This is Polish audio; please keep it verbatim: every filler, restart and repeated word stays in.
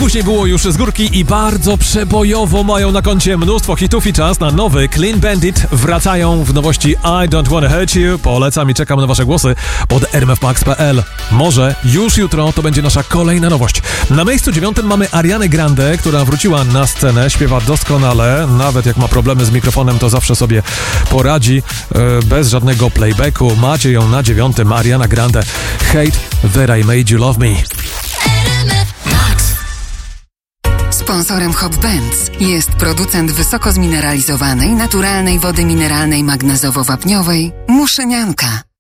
później było już z górki i bardzo przebojowo, mają na koncie mnóstwo hitów i czas na nowy Clean Bandit. Wracają w nowości I Don't Wanna Hurt You. Polecam i czekam na wasze głosy pod r m f max kropka p l. Może już jutro to będzie nasza kolejna nowość. Na miejscu dziewiątym mamy Arianę Grande, która wróciła na scenę, śpiewa doskonale, nawet jak ma problemy z mikrofonem, to zawsze sobie poradzi, e, bez żadnego playbacku. Macie ją na dziewiątym, Ariana Grande, Hate That I Made You Love Me. Sponsorem Hop Bands jest producent wysoko zmineralizowanej, naturalnej wody mineralnej magnezowo-wapniowej Muszynianka.